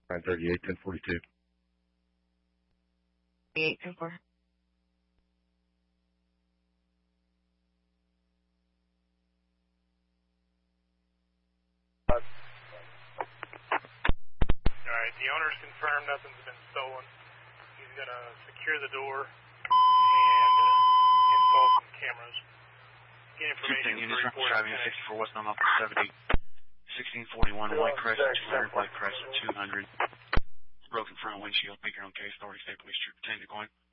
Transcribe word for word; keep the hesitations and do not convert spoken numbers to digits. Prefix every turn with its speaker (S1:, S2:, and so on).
S1: nine thirty-eight, ten forty-two.
S2: eight, ten four.
S3: Alright, the owner's confirmed nothing's been stolen. He's going to secure the door and uh, install some cameras. Get information
S4: Unit
S3: for report.
S4: driving sixty-four West on Office seventy, sixteen forty-one, White Crest, two hundred, White Crest, two hundred. Broken front windshield, make your own case, authority, state police, troop, ten to going.